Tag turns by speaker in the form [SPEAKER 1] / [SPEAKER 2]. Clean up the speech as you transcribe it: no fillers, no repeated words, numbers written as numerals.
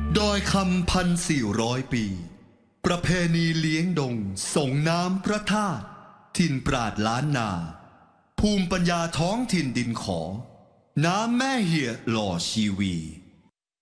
[SPEAKER 1] ดอยคำ1,400 ปีประเพณีเลี้ยงดงส่งน้ำพระธาตุถิ่นปราดล้านนาภูมิปัญญาท้องถิ่นดินขอน้ำแม่เหี่ยหล่อชีวี